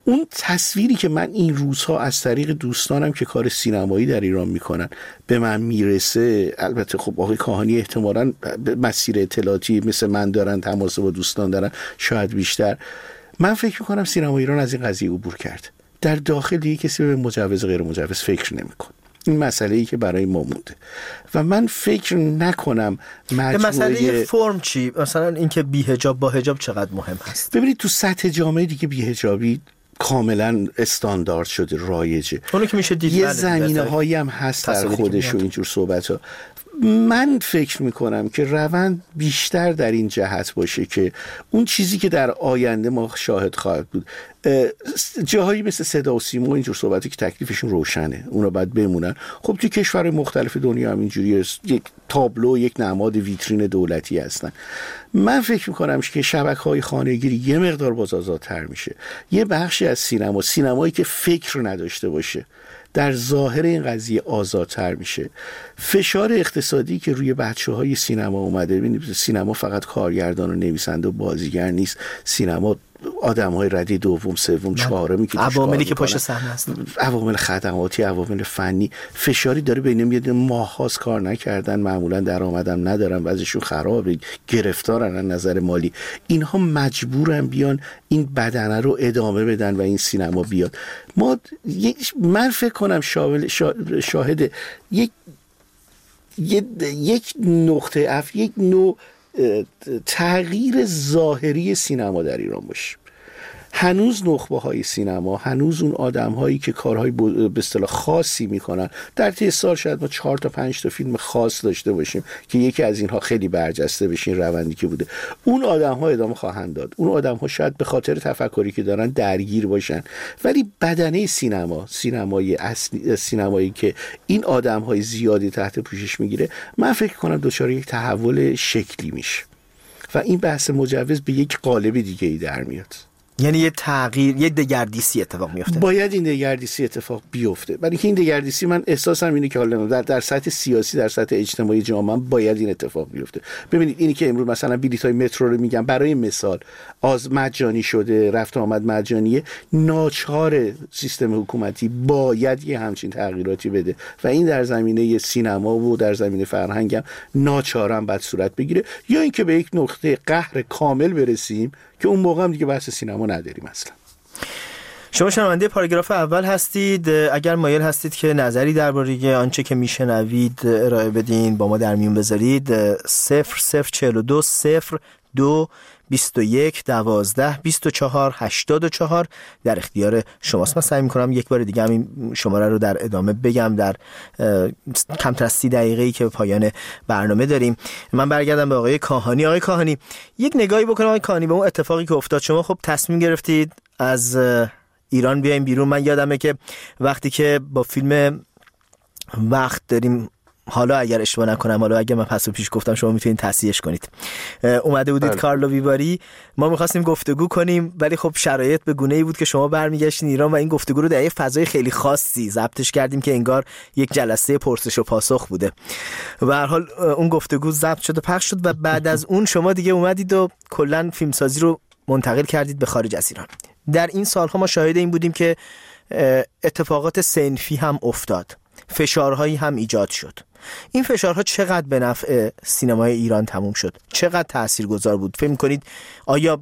اون تصویری که من این روزها از طریق دوستانم که کار سینمایی در ایران میکنن به من میرسه، البته خب آقای کاهانی احتمالاً مسیر اطلاعاتی مثل من دارن، تماس با دوستان دارن شاید بیشتر، من فکر میکنم سینما ایران از این قضیه عبور کرد. در داخل دیگه کسی به مجوز غیر مجوز فکر نمیکنه. این مسئله‌ای که برای ما مونده و من فکر نکنم مسئله فرم چی؟ مثلا اینکه بی حجاب با حجاب چقدر مهم هست؟ ببینید تو سطح جامعه دیگه بی حجابی کاملا استاندارد شده، رایجه. اونو که میشه دید، یه زمینه‌هایی هم هست در خودش و اینجور صحبت‌ها. من فکر میکنم که روند بیشتر در این جهت باشه که اون چیزی که در آینده ما شاهد خواهد بود، جاهایی مثل صدا و سیما اینجور صحبتی که تکلیفشون روشنه، اونا باید بمونن. خب تو کشورهای مختلف دنیا هم اینجوریه، یک تابلو، یک نماد ویترین دولتی هستن. من فکر میکنم که شبکه‌های خانگی یه مقدار باز آزادتر میشه. یه بخشی از سینمایی که فکر نداشته باشه در ظاهر این قضیه آزادتر میشه. فشار اقتصادی که روی بچه‌های سینما اومده، ببینید سینما فقط کارگردان و نویسنده و بازیگر نیست، سینما آدم‌های رده دوم، سوم، چهارمی که عواملی که پشت صحنه هستن، عوامل خدماتی، عوامل فنی، فشاری داره بین میاد. ماه‌هاست کار نکردن، معمولا درآمدم ندارن، وضعشون خرابه، گرفتارن از نظر مالی. اینها مجبورن بیان این بدنه رو ادامه بدن و این سینما بیاد. من فکر کنم شاهد یک نقطه یک نوع تغییر ظاهری سینما در ایران باشه. هنوز نخبه های سینما، هنوز اون آدم هایی که کارهای به اصطلاح خاصی میکنن، در طی سال شاید ما 4 تا 5 تا فیلم خاص داشته باشیم که یکی از اینها خیلی برجسته بشه، این روندی که بوده. اون آدم ها ادامه خواهند داد. اون آدم ها شاید به خاطر تفکری که دارن درگیر باشن، ولی بدنه سینمایی که این آدم های زیادی تحت پوشش میگیره، من فکر کنم دچار یک تحول شکلی میشه و این بحث مجوز به یک قالب دیگه ای در میاد. یعنی یه تغییر، یه دگردیسی اتفاق میفته. باید این دگردیسی اتفاق بیفته. برای اینکه این دگردیسی، من احساسم اینه که حالا در سطح سیاسی، در سطح اجتماعی جامعه باید این اتفاق بیفته. ببینید اینی که امروز مثلا بلیط‌های مترو رو میگم برای مثال از مجانی شده، رفت آمد مجانیه، ناچار سیستم حکومتی باید یه همچین تغییراتی بده و این در زمینه سینما و در زمینه فرهنگ هم ناچارم باید صورت بگیره، یا اینکه به یک نقطه قهر کامل برسیم که اون موقع هم دیگه بحث سینما نداریم اصلا. شما شنونده پاراگراف اول هستید. اگر مایل هستید که نظری درباره آنچه که میشنوید ارائه بدین، با ما در میون بذارید. 0042 02 21 12 24 84 در اختیار شماست. من سعی میکنم یک بار دیگه هم این شماره رو در ادامه بگم در کمتر از 30 دقیقه‌ای که پایان برنامه داریم. من برگردم به آقای کاهانی. آقای کاهانی، یک نگاهی بکنم آقای کاهانی به اون اتفاقی که افتاد. شما خب تصمیم گرفتید از ایران بیایم بیرون. من یادمه که وقتی که با فیلم وقت داریم، حالا اگر اشتباه نکنم، حالا اگر من پس و پیش گفتم شما میتونید تصحیحش کنید، اومده بودید کارلو ویواری، ما میخواستیم گفتگو کنیم ولی خب شرایط به گونه‌ای بود که شما برمیگشتین ایران و این گفتگو رو در یه فضای خیلی خاصی ضبطش کردیم که انگار یک جلسه پرسش و پاسخ بوده. و هر حال اون گفتگو ضبط شد و پخش شد و بعد از اون شما دیگه اومدید و کلا فیلمسازی رو منتقل کردید به خارج از ایران. در این سالها ما شاهد این بودیم که اتفاقات صنفی هم افتاد، فشارهایی هم ایجاد شد. این فشارها چقدر به نفع سینمای ایران تموم شد؟ چقدر تاثیرگذار بود؟ فکر می‌کنید آیا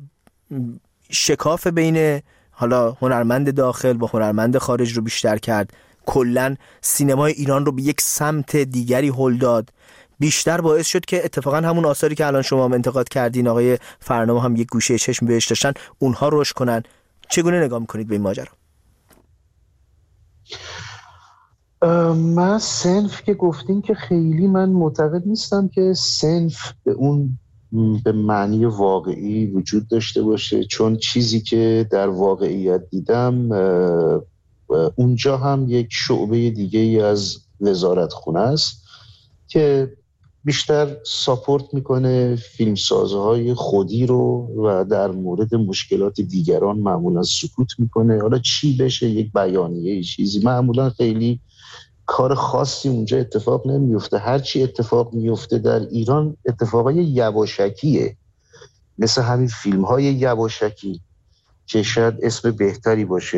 شکاف بین حالا هنرمند داخل با هنرمند خارج رو بیشتر کرد؟ کلاً سینمای ایران رو به یک سمت دیگری هل داد؟ بیشتر باعث شد که اتفاقا همون آثاری که الان شما هم انتقاد کردین، آقای فرنام هم یک گوشه چشم بهش داشتن، اونها رشد کنن؟ چگونه نگاه می‌کنید به این ماجرا؟ من صنف که گفتین که خیلی من معتقد نیستم که صنف به معنی واقعی وجود داشته باشه، چون چیزی که در واقعیت دیدم اونجا هم یک شعبه دیگه ای از وزارتخونه است که بیشتر ساپورت میکنه فیلمسازهای خودی رو و در مورد مشکلات دیگران معمولا سکوت میکنه. حالا چی بشه، یک بیانیه چیزی، معمولا خیلی کار خاصی اونجا اتفاق نمیفته. هرچی اتفاق میفته در ایران اتفاقای یواشکیه، مثل همین فیلم‌های یواشکی که شاید اسم بهتری باشه